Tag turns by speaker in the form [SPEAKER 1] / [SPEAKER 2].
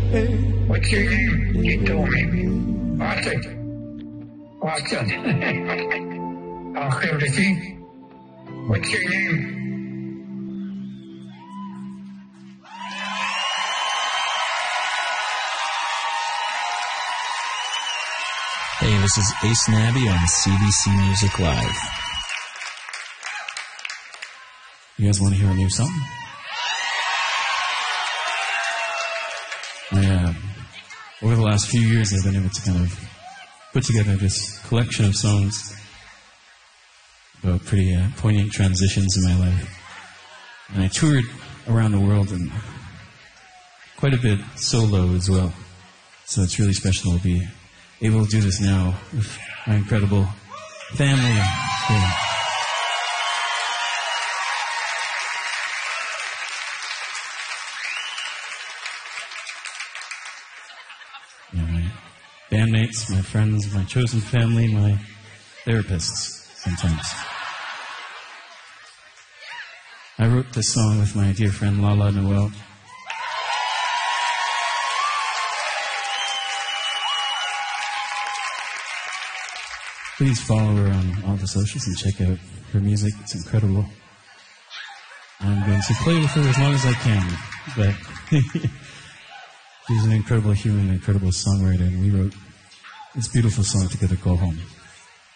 [SPEAKER 1] What's your name? You told me. Watson. Watson. Okay, everything. What's your name?
[SPEAKER 2] Hey, this is Ace Nabby on CBC Music Live. You guys want to hear a new song? Over the last few years, I've been able to kind of put together this collection of songs about pretty poignant transitions in my life. And I toured around the world and quite a bit solo as well. So it's really special to be able to do this now with my incredible family. My bandmates, my friends, my chosen family, my therapists sometimes. I wrote this song with my dear friend Lala Noel. Please follow her on all the socials and check out her music. It's incredible. I'm going to play with her as long as I can, but she's an incredible human, an incredible songwriter, and we wrote this beautiful song together called Home.